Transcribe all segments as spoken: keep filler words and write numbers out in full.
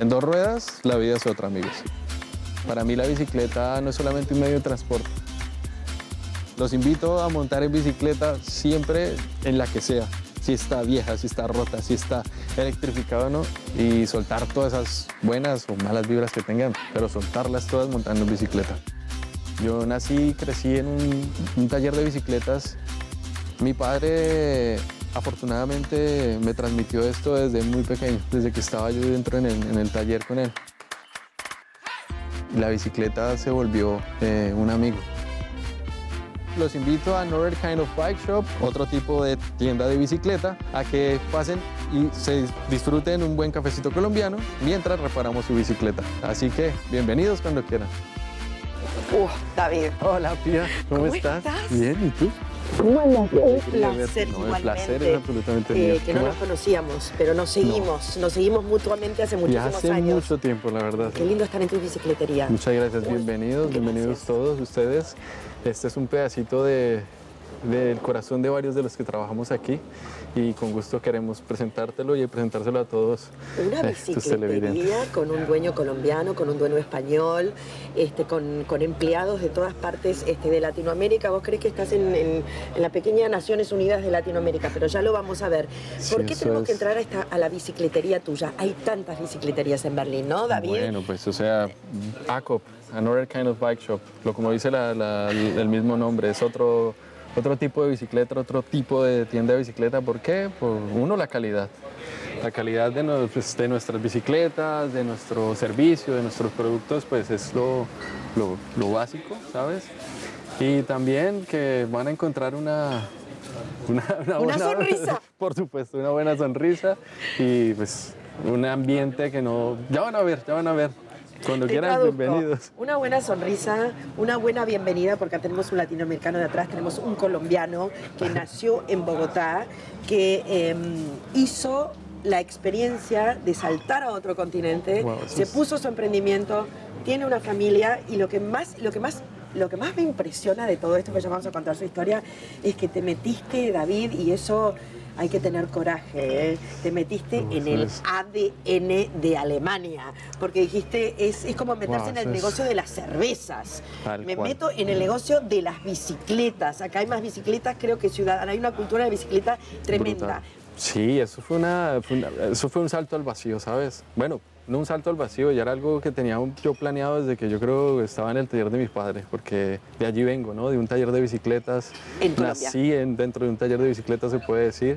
En dos ruedas, la vida es otra, amigos. Para mí la bicicleta no es solamente un medio de transporte. Los invito a montar en bicicleta siempre en la que sea. Si está vieja, si está rota, si está electrificada o no. Y soltar todas esas buenas o malas vibras que tengan, pero soltarlas todas montando en bicicleta. Yo nací y crecí en un, un taller de bicicletas. Mi padre afortunadamente me transmitió esto desde muy pequeño, desde que estaba yo dentro en el, en el taller con él. La bicicleta se volvió eh, un amigo. Los invito a Another Kind of Bike Shop, otro tipo de tienda de bicicleta, a que pasen y se disfruten un buen cafecito colombiano mientras reparamos su bicicleta. Así que bienvenidos cuando quieran. Uh, David. Hola, Pía, ¿cómo, ¿Cómo estás? estás? Bien, ¿y tú? Bueno, un Alegría placer verte. No, igualmente. el placer es absolutamente eh, mío. que no ¿Qué nos más? conocíamos, pero nos seguimos, nos seguimos mutuamente hace Y muchísimos hace años. mucho tiempo, la verdad. Qué lindo estar en tu bicicletería. Muchas gracias, Uy, bienvenidos, gracias. bienvenidos todos ustedes. Este es un pedacito de, del corazón de varios de los que trabajamos aquí y con gusto queremos presentártelo y presentárselo a todos Una eh, tus televidentes. bicicletería con un dueño colombiano, con un dueño español, este, con, con empleados de todas partes este, de Latinoamérica. Vos crees que estás en, en, en la pequeña Naciones Unidas de Latinoamérica, pero ya lo vamos a ver. ¿Por Sí, qué eso tenemos es. que entrar a, esta, a la bicicletería tuya? Hay tantas bicicleterías en Berlín, ¿no, David? Bueno, pues, o sea, A C O P, Another Kind of Bike Shop, lo como dice la, la, el mismo nombre, es otro, otro tipo de bicicleta, otro tipo de tienda de bicicleta. ¿Por qué? Por uno, la calidad. La calidad de, nos, pues, de nuestras bicicletas, de nuestro servicio, de nuestros productos, pues es lo, lo, lo básico, ¿sabes? Y también que van a encontrar una... Una, una, Una buena- sonrisa. Por supuesto, una buena sonrisa y pues un ambiente que no... Ya van a ver, ya van a ver. Cuando Te quieran, traduzco. bienvenidos. Una buena sonrisa, una buena bienvenida, porque tenemos un latinoamericano de atrás, tenemos un colombiano que nació en Bogotá, que eh, hizo la experiencia de saltar a otro continente, Wow, eso se es- puso su emprendimiento, tiene una familia y lo que más, lo que más, lo que más me impresiona de todo esto, que ya vamos a contar su historia, es que te metiste, David, y eso hay que tener coraje, ¿eh? Te metiste No, en eso el es- A D N de Alemania, porque dijiste, es, es como meterse Wow, en el eso es- negocio de las cervezas. Tal Me cual. meto en el negocio de las bicicletas. Acá hay más bicicletas, creo que ciudadana. Hay una cultura de bicicleta tremenda. Brutal. Sí, eso fue, una, fue una- eso fue un salto al vacío, ¿sabes? Bueno, no un salto al vacío, ya era algo que tenía un- yo planeado desde que yo creo que estaba en el taller de mis padres, porque de allí vengo, ¿no? De un taller de bicicletas. En Colombia. Nací en- dentro de un taller de bicicletas, se puede decir.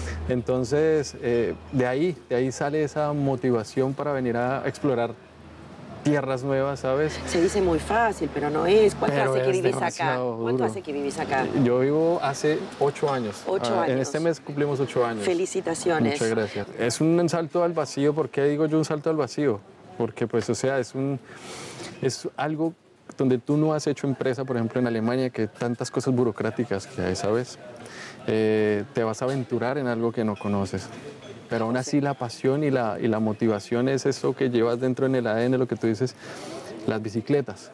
Entonces, eh, de ahí, de ahí sale esa motivación para venir a explorar tierras nuevas, ¿sabes? Se dice muy fácil, pero no es. ¿Cuánto Pero hace que es vivís acá? demasiado ¿Cuánto duro. hace que vivís acá? Yo vivo hace ocho años. Ocho Ah, En años. este mes cumplimos ocho años. Felicitaciones. Muchas gracias. Es un salto al vacío. ¿Por qué digo yo un salto al vacío? Porque, pues, o sea, es, un, es algo donde tú no has hecho empresa, por ejemplo, en Alemania, que hay tantas cosas burocráticas que hay, ¿sabes? Eh, te vas a aventurar en algo que no conoces. Pero aún así la pasión y la, y la motivación es eso que llevas dentro en el A D N, lo que tú dices, las bicicletas.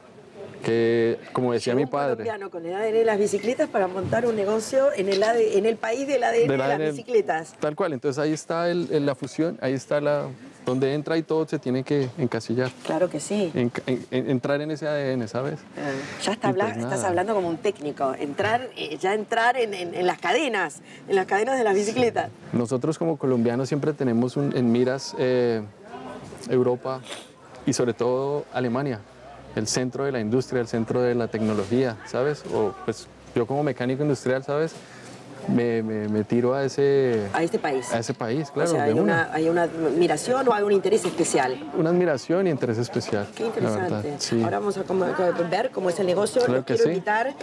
Que, como decía Llegó mi un padre, colombiano con el A D N de las bicicletas para montar un negocio en el, A D en el país del A D N del de las A D N, bicicletas. tal cual. Entonces ahí está el- el- la fusión, ahí está la, donde entra y todo se tiene que encasillar. Claro que sí. En- en- en- entrar en ese A D N, ¿sabes? Ah, Ya está Y habla- pues estás nada. hablando como un técnico, entrar, eh, ya entrar en, en- en las cadenas, en las cadenas de las bicicletas. Nosotros como colombianos siempre tenemos un- en miras eh, Europa y sobre todo Alemania, el centro de la industria, el centro de la tecnología, ¿sabes? O pues yo como mecánico industrial, ¿sabes? Me, me- me tiro a ese, A este país. a ese país, claro, o sea, de hay una. una, hay una admiración o hay un interés especial. Una admiración y interés especial. Qué la interesante. verdad, sí. Ahora vamos a como- a ver cómo es el negocio. Claro Los que quiero sí. invitar.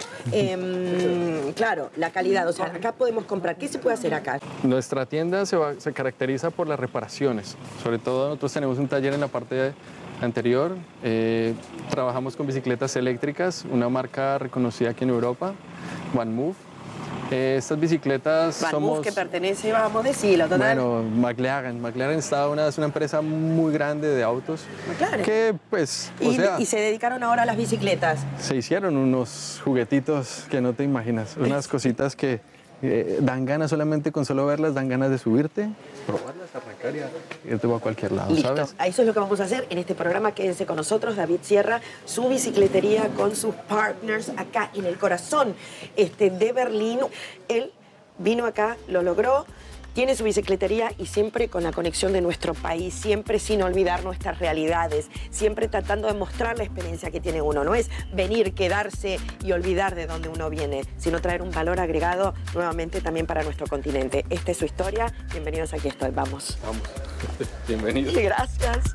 Em, claro, la calidad. O sea, acá podemos comprar. ¿Qué se puede hacer acá? Nuestra tienda se, va- se caracteriza por las reparaciones. Sobre todo nosotros tenemos un taller en la parte anterior. Eh, trabajamos con bicicletas eléctricas, una marca reconocida aquí en Europa, OneMove. Eh, estas bicicletas Van somos... Move, que pertenece, vamos a decirlo, total. Bueno, McLaren. McLaren está una, es una empresa muy grande de autos. McLaren. Que, pues, o y, sea, y se dedicaron ahora a las bicicletas. se hicieron unos juguetitos que no te imaginas. Unas cositas que eh, dan ganas solamente con solo verlas, dan ganas de subirte, probarlas arrancar y irte a cualquier lado, Listo. ¿sabes? Eso es lo que vamos a hacer en este programa. Quédense con nosotros, David Sierra, su bicicletería con sus partners acá en el corazón este, de Berlín. Él vino acá, lo logró. Tiene su bicicletería y siempre con la conexión de nuestro país, siempre sin olvidar nuestras realidades, siempre tratando de mostrar la experiencia que tiene uno. No es venir, quedarse y olvidar de dónde uno viene, sino traer un valor agregado nuevamente también para nuestro continente. Esta es su historia. Bienvenidos, aquí estoy. Vamos. Vamos. Bienvenidos. Gracias.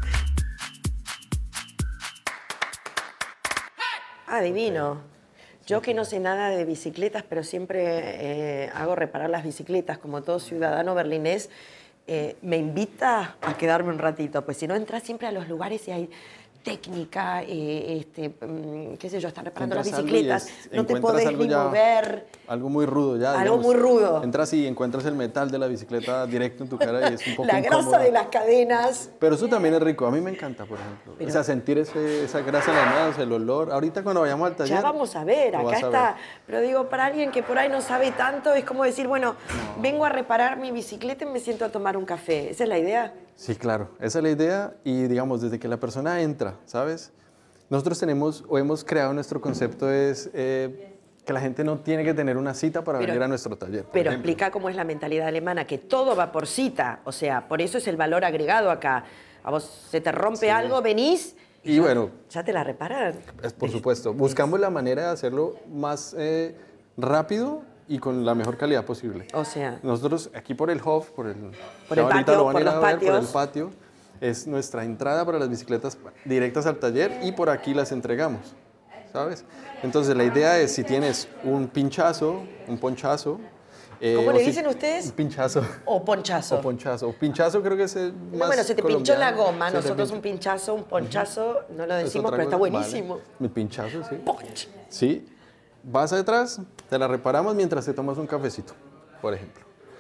Ah, divino. Yo que no sé nada de bicicletas, pero siempre eh, hago reparar las bicicletas, como todo ciudadano berlinés, eh, me invita a quedarme un ratito, pues si no entras siempre a los lugares y hay técnica, eh, este, mm, qué sé yo, están reparando las bicicletas, es, no te podés ni ya, mover. Algo muy rudo ya. Algo digamos, muy rudo. Entras y encuentras el metal de la bicicleta directo en tu cara y es un poco La grasa incómodo. de las cadenas. Pero eso también es rico, a mí me encanta, por ejemplo. Pero, o sea, sentir ese, esa grasa en las manos, el olor. Ahorita cuando vayamos al taller... Ya vamos a ver, acá está. Ver. Pero digo, para alguien que por ahí no sabe tanto, es como decir, bueno, no. vengo a reparar mi bicicleta y me siento a tomar un café. ¿Esa es la idea? Sí, claro, esa es la idea y digamos, desde que la persona entra, ¿sabes? Nosotros tenemos o hemos creado nuestro concepto es eh, que la gente no tiene que tener una cita para pero, venir a nuestro taller. Pero ejemplo. Explica cómo es la mentalidad alemana, que todo va por cita, o sea, por eso es el valor agregado acá. A vos se te rompe sí. algo, venís y, y ya, bueno, ya te la reparan. Es, por supuesto, buscamos la manera de hacerlo más eh, rápido y con la mejor calidad posible. O sea, nosotros aquí por el Hof, por el, por el patio, lo van por a ir los a ver, patios. por el patio, es nuestra entrada para las bicicletas directas al taller y por aquí las entregamos, ¿sabes? Entonces la idea es si tienes un pinchazo, un ponchazo. Eh, ¿Cómo le dicen si, ustedes? Un pinchazo. O ponchazo. O ponchazo. Pinchazo creo que es el más no, bueno, se te colombiano. pinchó la goma. Se Nosotros un pinchazo, un ponchazo, uh-huh. no lo decimos, pero está buenísimo. Vale. Mi pinchazo, sí. Ponch. Sí. Vas detrás, te la reparamos mientras te tomas un cafecito, por ejemplo.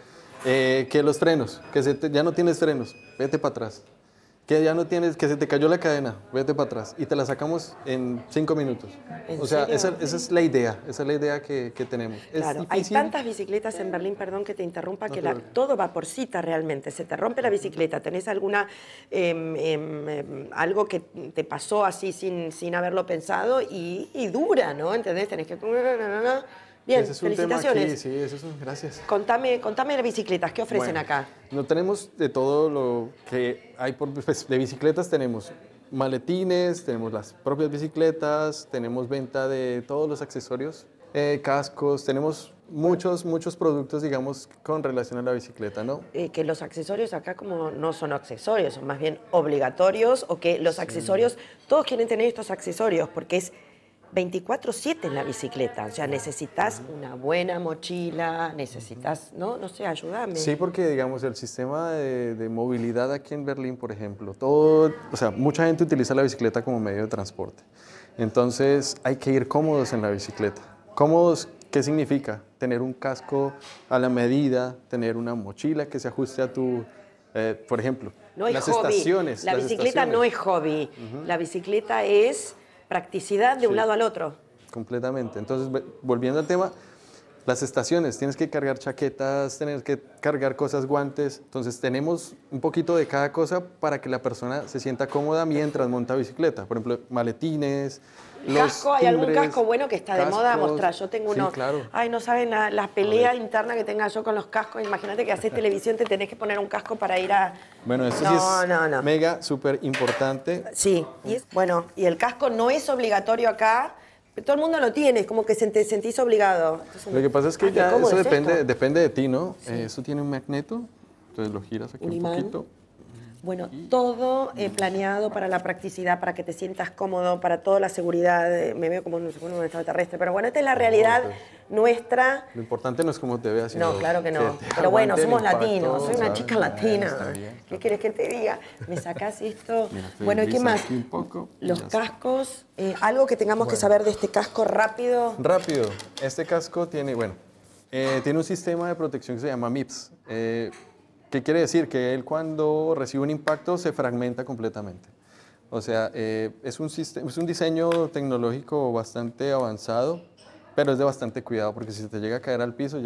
Eh, que los frenos, que se te, ya no tienes frenos, vete para atrás. Que ya no tienes, que se te cayó la cadena, vete para atrás. Y te la sacamos en cinco minutos. ¿En o sea, serio? Esa, esa es la idea, esa es la idea que, que tenemos. Claro, es hay tantas bicicletas en Berlín, perdón que te interrumpa, no, que la, todo va por cita realmente. Se te rompe la bicicleta, tenés alguna, eh, eh, algo que te pasó así sin, sin haberlo pensado y, y dura, ¿no? ¿Entendés? Tenés que... Bien, ese es un felicitaciones. Tema aquí, sí, eso es un, gracias. Contame, contame las bicicletas, ¿qué ofrecen bueno, acá? No tenemos de todo lo que hay por, pues, de bicicletas, tenemos maletines, tenemos las propias bicicletas, tenemos venta de todos los accesorios, eh, cascos, tenemos muchos, muchos productos, digamos, con relación a la bicicleta, ¿no? Eh, que los accesorios acá como no son accesorios, son más bien obligatorios, o que los sí. accesorios, todos quieren tener estos accesorios porque es veinticuatro siete en la bicicleta, o sea, necesitas una buena mochila, necesitas, ¿no? No sé, ayúdame. Sí, porque, digamos, el sistema de, de movilidad aquí en Berlín, por ejemplo, todo, o sea, mucha gente utiliza la bicicleta como medio de transporte. Entonces, hay que ir cómodos en la bicicleta. ¿Cómodos qué significa? Tener un casco a la medida, tener una mochila que se ajuste a tu, eh, por ejemplo, no es las hobby. estaciones. La las bicicleta estaciones. no es hobby, uh-huh. La bicicleta es... practicidad de sí, un lado al otro. Completamente. Entonces, volviendo al tema, las estaciones, tienes que cargar chaquetas, tienes que cargar cosas, guantes. Entonces, tenemos un poquito de cada cosa para que la persona se sienta cómoda mientras monta bicicleta. Por ejemplo, maletines, los ¿Casco? ¿Hay timbres, algún casco bueno que está cascos, de moda? Mostrar, yo tengo uno. Sí, claro. Ay, no saben la, la pelea interna que tenga yo con los cascos. Imagínate que haces televisión, te tenés que poner un casco para ir a... Bueno, esto no, sí es no, no. mega, súper importante. Sí, y es, bueno, y el casco no es obligatorio acá, pero todo el mundo lo tiene, es como que se te sentís obligado. Entonces, lo que pasa es que ah, ya eso es depende, esto? depende de ti, ¿no? Sí. Eh, eso tiene un magneto, entonces lo giras aquí un, un, un poquito. Bueno, todo eh, planeado para la practicidad, para que te sientas cómodo, para toda la seguridad. Eh, me veo como un, un extraterrestre, pero bueno, esta es la realidad no, pues, nuestra. Lo importante no es cómo te veas, sino no, claro que no. Que pero bueno, somos impacto, latinos, soy una ¿sabes? chica latina. Está bien, está ¿Qué quieres que te diga? Me sacás esto. Mira, bueno, ¿y qué más? Un poco, Los cascos, eh, algo que tengamos bueno. que saber de este casco rápido. Rápido. Este casco tiene, bueno, eh, tiene un sistema de protección que se llama M I P S. Eh, ¿Qué quiere decir? Que él cuando recibe un impacto se fragmenta completamente. O sea, eh, es, un sistema, es un diseño tecnológico bastante avanzado, pero es de bastante cuidado porque si se te llega a caer al piso